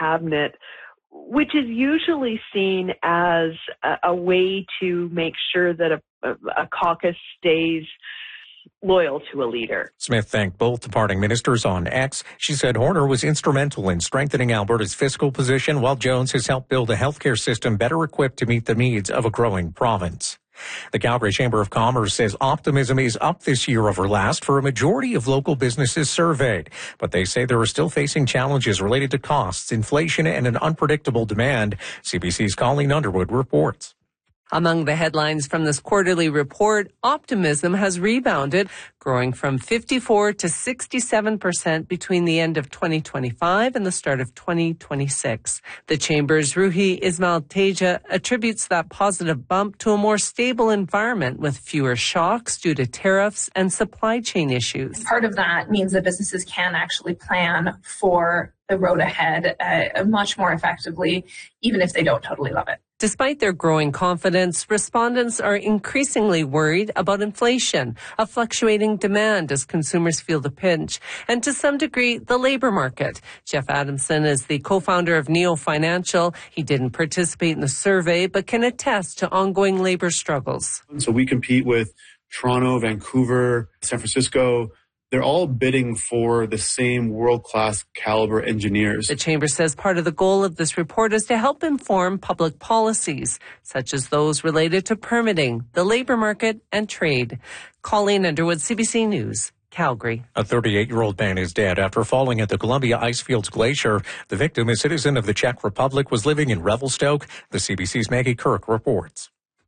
cabinet, which is usually seen as a way to make sure that a caucus stays loyal to a leader. Smith thanked both departing ministers on X. She said Horner was instrumental in strengthening Alberta's fiscal position, while Jones has helped build a healthcare system better equipped to meet the needs of a growing province. The Calgary Chamber of Commerce says optimism is up this year over last for a majority of local businesses surveyed, but they say they are still facing challenges related to costs, inflation, and an unpredictable demand. CBC's Colleen Underwood reports. Among the headlines from this quarterly report, optimism has rebounded, growing from 54 to 67% between the end of 2025 and the start of 2026. The Chamber's Ruhi Ismail Teja attributes that positive bump to a more stable environment with fewer shocks due to tariffs and supply chain issues. Part of that means that businesses can actually plan for the road ahead much more effectively, even if they don't totally love it. Despite their growing confidence, respondents are increasingly worried about inflation, a fluctuating demand as consumers feel the pinch, and to some degree, the labor market. Jeff Adamson is the co-founder of Neo Financial. He didn't participate in the survey, but can attest to ongoing labor struggles. So we compete with Toronto, Vancouver, San Francisco. They're all bidding for the same world-class caliber engineers. The Chamber says part of the goal of this report is to help inform public policies, such as those related to permitting, the labor market, and trade. Colleen Underwood, CBC News, Calgary. A 38-year-old man is dead after falling at the Columbia Icefields Glacier. The victim, a citizen of the Czech Republic, was living in Revelstoke. The CBC's Maggie Kirk reports.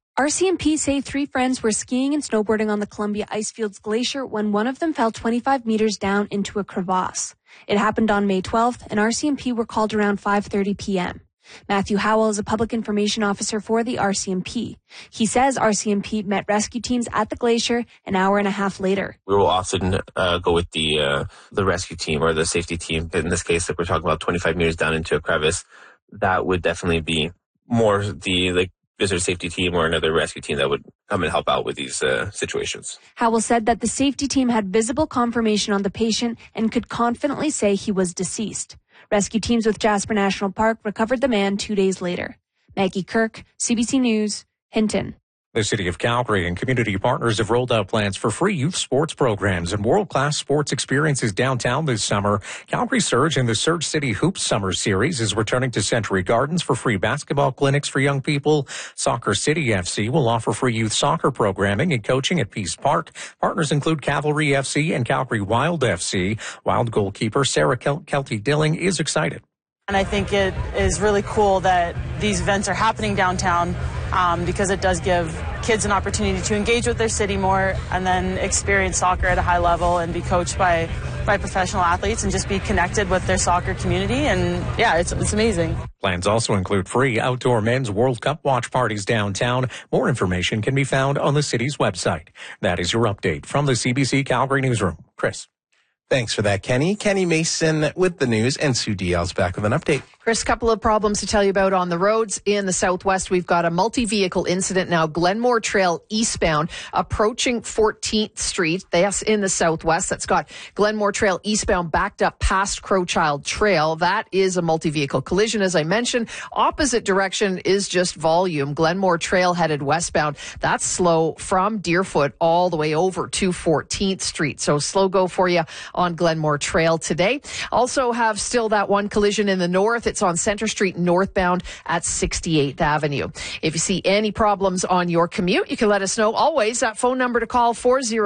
RCMP say 3 friends were skiing and snowboarding on the Columbia Icefields Glacier when one of them fell 25 meters down into a crevasse. It happened on May 12th, and RCMP were called around 5:30 p.m. Matthew Howell is a public information officer for the RCMP. He says RCMP met rescue teams at the glacier an hour and a half later. We will often go with the rescue team or the safety team. But in this case, if we're talking about 25 meters down into a crevice, that would definitely be more the visitor safety team or another rescue team that would come and help out with these situations. Howell said that the safety team had visible confirmation on the patient and could confidently say he was deceased. Rescue teams with Jasper National Park recovered the man 2 days later. Maggie Kirk, CBC News, Hinton. The City of Calgary and community partners have rolled out plans for free youth sports programs and world-class sports experiences downtown this summer. Calgary Surge and the Surge City Hoops Summer Series is returning to Century Gardens for free basketball clinics for young people. Soccer City FC will offer free youth soccer programming and coaching at Peace Park. Partners include Cavalry FC and Calgary Wild FC. Wild goalkeeper Sarah Kelty-Dilling is excited. And I think it is really cool that these events are happening downtown because it does give kids an opportunity to engage with their city more and then experience soccer at a high level and be coached by professional athletes and just be connected with their soccer community. And yeah, it's amazing. Plans also include free outdoor men's World Cup watch parties downtown. More information can be found on the city's website. That is your update from the CBC Calgary Newsroom. Chris. Thanks for that, Kenny. Kenny Mason with the news, and Sue Dial's back with an update. Chris, a couple of problems to tell you about on the roads. In the southwest, we've got a multi-vehicle incident now. Glenmore Trail eastbound, approaching 14th Street. That's in the southwest. That's got Glenmore Trail eastbound backed up past Crowchild Trail. That is a multi-vehicle collision, as I mentioned. Opposite direction is just volume. Glenmore Trail headed westbound. That's slow from Deerfoot all the way over to 14th Street. So slow go for you on Glenmore Trail today. Also have still that one collision in the north. It's on Center Street northbound at 68th Avenue. If you see any problems on your commute, you can let us know. Always that phone number to call,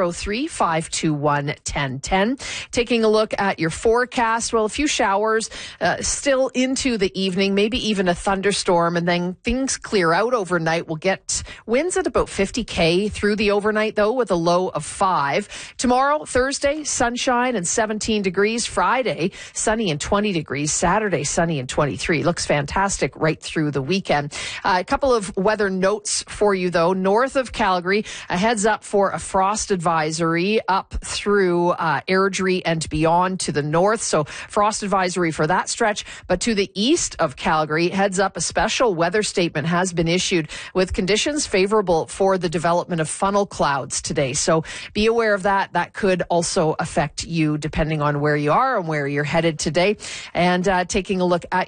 403-521-1010. Taking a look at your forecast. Well, a few showers still into the evening, maybe even a thunderstorm, and then things clear out overnight. We'll get winds at about 50 through the overnight, though, with a low of 5. Tomorrow, Thursday, sunshine and 17 degrees. Friday, sunny and 20 degrees. Saturday, sunny and 23. Looks fantastic right through the weekend. A couple of weather notes for you, though. North of Calgary, a heads up for a frost advisory up through Airdrie and beyond to the north. So frost advisory for that stretch. But to the east of Calgary, heads up, a special weather statement has been issued with conditions favorable for the development of funnel clouds today. So be aware of that. That could also affect you depending on where you are and where you're headed today. And taking a look at